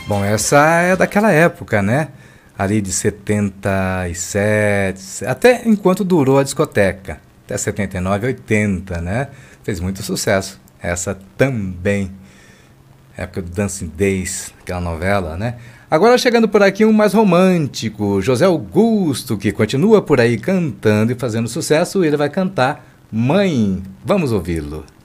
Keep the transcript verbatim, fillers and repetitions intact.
Bom, essa é daquela época, né? Ali de setenta e sete, até enquanto durou a discoteca, até setenta e nove, oitenta, né? Fez muito sucesso. Essa também, época do Dancing Days, aquela novela, né? Agora chegando por aqui um mais romântico, José Augusto, que continua por aí cantando e fazendo sucesso, ele vai cantar Mãe. Vamos ouvi-lo.